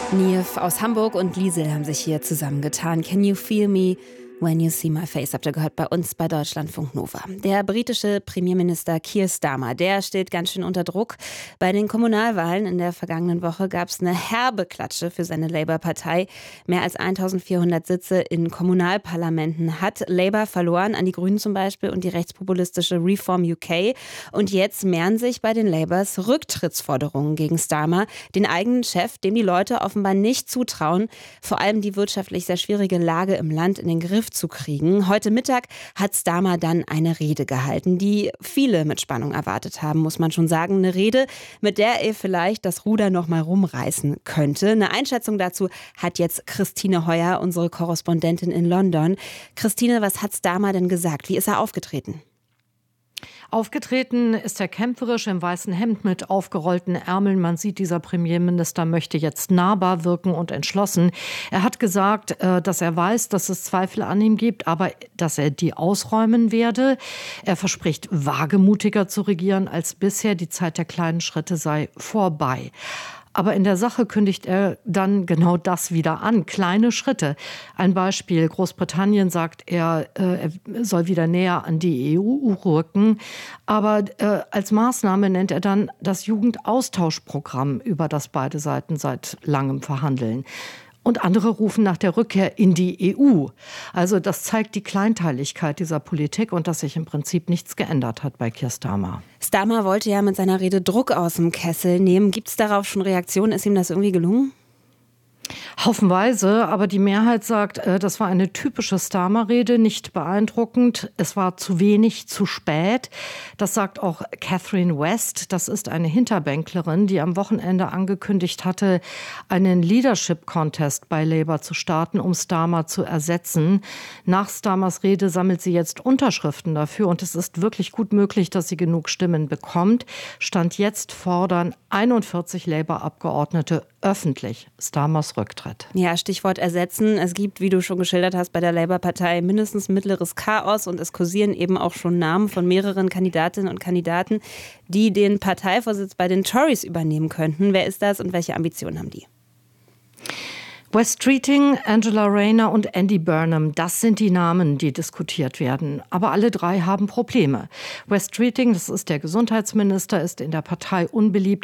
Niev aus Hamburg und Liesel haben sich hier zusammengetan. Can you feel me when you see my face? Habt ihr gehört bei uns bei Deutschlandfunk Nova. Der britische Premierminister Keir Starmer, der steht ganz schön unter Druck. Bei den Kommunalwahlen in der vergangenen Woche gab es eine herbe Klatsche für seine Labour-Partei. Mehr als 1400 Sitze in Kommunalparlamenten hat Labour verloren, an die Grünen zum Beispiel und die rechtspopulistische Reform UK. Und jetzt mehren sich bei den Labours Rücktrittsforderungen gegen Starmer, den eigenen Chef, dem die Leute offenbar nicht zutrauen, vor allem die wirtschaftlich sehr schwierige Lage im Land in den Griff zu kriegen. Heute Mittag hat Starmer dann eine Rede gehalten, die viele mit Spannung erwartet haben, muss man schon sagen. Eine Rede, mit der er vielleicht das Ruder noch mal rumreißen könnte. Eine Einschätzung dazu hat jetzt Christine Heuer, unsere Korrespondentin in London. Christine, was hat Starmer denn gesagt? Wie ist er aufgetreten? Aufgetreten ist er kämpferisch im weißen Hemd mit aufgerollten Ärmeln. Man sieht, dieser Premierminister möchte jetzt nahbar wirken und entschlossen. Er hat gesagt, dass er weiß, dass es Zweifel an ihm gibt, aber dass er die ausräumen werde. Er verspricht, wagemutiger zu regieren als bisher. Die Zeit der kleinen Schritte sei vorbei. Aber in der Sache kündigt er dann genau das wieder an. Kleine Schritte. Ein Beispiel. Großbritannien sagt, er soll wieder näher an die EU rücken. Aber als Maßnahme nennt er dann das Jugendaustauschprogramm, über das beide Seiten seit langem verhandeln. Und andere rufen nach der Rückkehr in die EU. Also das zeigt die Kleinteiligkeit dieser Politik und dass sich im Prinzip nichts geändert hat bei Keir Starmer. Starmer wollte ja mit seiner Rede Druck aus dem Kessel nehmen. Gibt es darauf schon Reaktionen? Ist ihm das irgendwie gelungen? Haufenweise, aber die Mehrheit sagt, das war eine typische Starmer-Rede, nicht beeindruckend. Es war zu wenig, zu spät. Das sagt auch Catherine West. Das ist eine Hinterbänklerin, die am Wochenende angekündigt hatte, einen Leadership-Contest bei Labour zu starten, um Starmer zu ersetzen. Nach Starmers Rede sammelt sie jetzt Unterschriften dafür und es ist wirklich gut möglich, dass sie genug Stimmen bekommt. Stand jetzt fordern 41 Labour-Abgeordnete öffentlich Starmers Rücktritt. Ja, Stichwort ersetzen. Es gibt, wie du schon geschildert hast, bei der Labour-Partei mindestens mittleres Chaos und es kursieren eben auch schon Namen von mehreren Kandidatinnen und Kandidaten, die den Parteivorsitz bei den Tories übernehmen könnten. Wer ist das und welche Ambitionen haben die? Wes Streeting, Angela Rayner und Andy Burnham, das sind die Namen, die diskutiert werden. Aber alle drei haben Probleme. Wes Streeting, das ist der Gesundheitsminister, ist in der Partei unbeliebt.